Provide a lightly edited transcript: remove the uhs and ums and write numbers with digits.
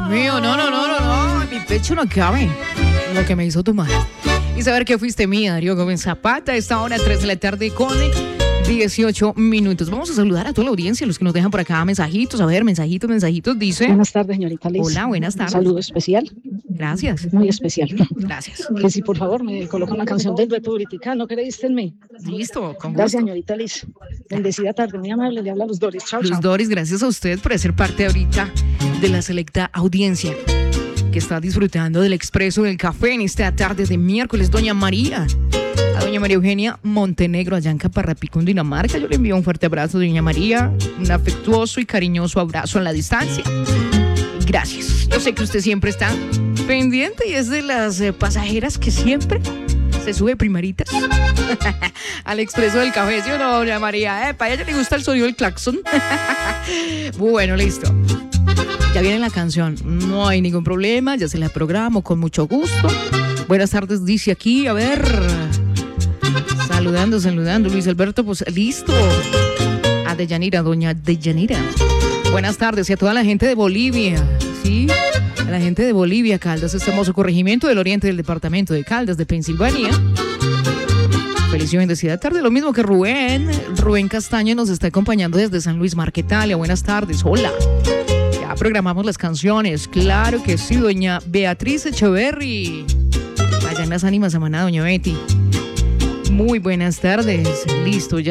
mío, no, mi pecho no cabe lo que me hizo tu madre. Y saber que fuiste mía, Darío Gómez Zapata, a esta hora 3 de la tarde con 18 minutos. Vamos a saludar a toda la audiencia, los que nos dejan por acá mensajitos. A ver, mensajitos, dice. Buenas tardes, señorita Liz. Hola, buenas tardes. Un saludo especial. Gracias. Muy especial. Gracias. Que si por favor me coloca una canción del Republicano, ¿creíste en mí? Listo, con gusto. Gracias, señorita Liz. Bendecida tarde, muy amable. Le habla Luz Doris. Chao, Luz chao. Doris, gracias a usted por ser parte ahorita de la selecta audiencia que está disfrutando del expreso del café en esta tarde de miércoles. Doña María Eugenia Montenegro, allá en Caparrapí, Cundinamarca. Yo le envío un fuerte abrazo, doña María, un afectuoso y cariñoso abrazo a la distancia. Gracias. Yo sé que usted siempre está pendiente y es de las pasajeras que siempre se sube primeritas al expreso del café, ¿sí o no, doña María? ¿Para ella le gusta el sonido del claxon? Bueno, listo. Ya viene la canción, no hay ningún problema, ya se la programo con mucho gusto. Buenas tardes, dice aquí, a ver. Saludando, Luis Alberto, pues listo. A Deyanira, doña Deyanira. Buenas tardes y a toda la gente de Bolivia, ¿sí? A la gente de Bolivia, Caldas, este hermoso corregimiento del oriente del departamento de Caldas, de Pensilvania. Feliz y bendecida tarde, lo mismo que Rubén Castaño nos está acompañando desde San Luis Marquetalia. Buenas tardes, hola. Ya programamos las canciones, claro que sí, doña Beatriz Echeverry. Allá en las ánimas, amaná, doña Betty. Muy buenas tardes, listo ya.